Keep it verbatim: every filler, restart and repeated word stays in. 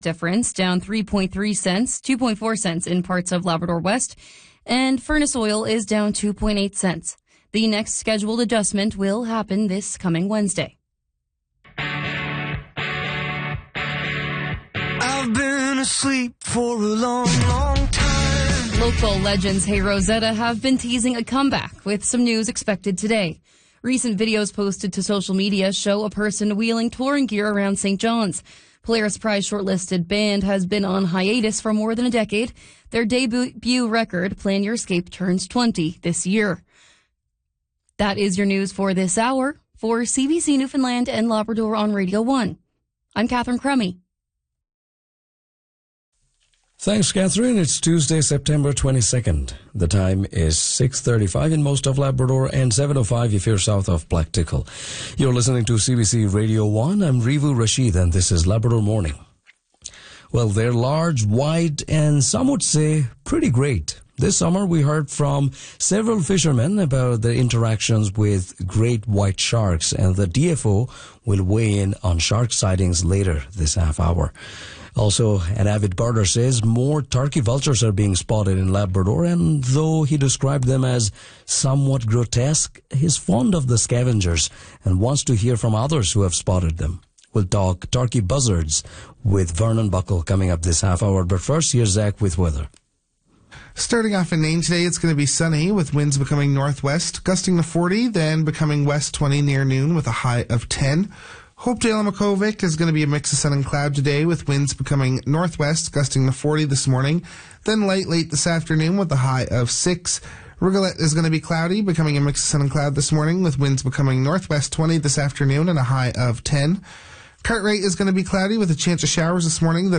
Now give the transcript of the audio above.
difference, down three point three cents, two point four cents in parts of Labrador West, and furnace oil is down two point eight cents. The next scheduled adjustment will happen this coming Wednesday. I've been asleep for a long, long time. Local legends Hey Rosetta have been teasing a comeback with some news expected today. Recent videos posted to social media show a person wheeling touring gear around Saint John's. Polaris Prize shortlisted band has been on hiatus for more than a decade. Their debut record, Plan Your Escape, turns twenty this year. That is your news for this hour. For C B C Newfoundland and Labrador on Radio one, I'm Catherine Crummy. Thanks, Catherine. It's Tuesday, September twenty-second. The time is six thirty-five in most of Labrador and seven oh five if you're south of Black Tickle. You're listening to C B C Radio one. I'm Rivu Rashid, and this is Labrador Morning. Well, they're large, wide, and some would say pretty great. This summer, we heard from several fishermen about their interactions with great white sharks, and the D F O will weigh in on shark sightings later this half hour. Also, an avid birder says more turkey vultures are being spotted in Labrador, and though he described them as somewhat grotesque, he's fond of the scavengers and wants to hear from others who have spotted them. We'll talk turkey buzzards with Vernon Buckle coming up this half hour, but first, here's Zach with weather. Starting off in Nain today, it's going to be sunny with winds becoming northwest, gusting to forty, then becoming west twenty near noon with a high of ten. Hopedale and Makovic is going to be a mix of sun and cloud today with winds becoming northwest, gusting to forty this morning, then light late this afternoon with a high of six. Rigolet is going to be cloudy, becoming a mix of sun and cloud this morning with winds becoming northwest twenty this afternoon and a high of ten. Cartwright is going to be cloudy with a chance of showers this morning, then